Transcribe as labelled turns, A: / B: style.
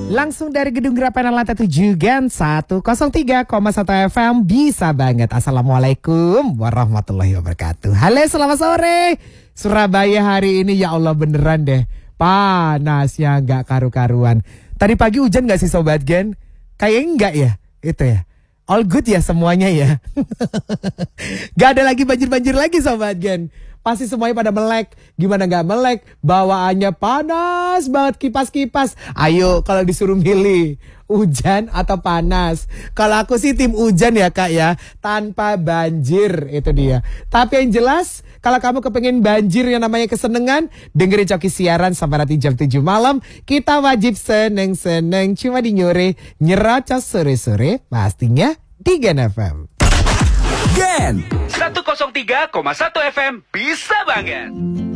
A: Langsung dari Gedung Gerapanan Lantai 7 Gen 103,1 FM. Bisa banget. Assalamualaikum warahmatullahi wabarakatuh. Halo, selamat sore Surabaya hari ini. Ya Allah, beneran deh, panasnya gak karu-karuan. Tadi pagi hujan gak sih Sobat Gen? Kayaknya enggak ya. Itu ya, all good ya semuanya ya. Gak ada lagi banjir-banjir lagi Sobat Gen. Pasti semuanya pada melek. Gimana gak melek? Bawaannya panas banget, kipas-kipas. Ayo kalau disuruh milih, hujan atau panas? Kalau aku sih tim hujan ya Kak ya, tanpa banjir, itu dia. Tapi yang jelas, kalau kamu kepengen banjir yang namanya kesenengan, dengerin Coki siaran sampai nanti jam 7 malam. Kita wajib seneng-seneng, cuma di nyerocos sore-sore, pastinya di Gen FM.
B: Gen 103,1 FM bisa banget.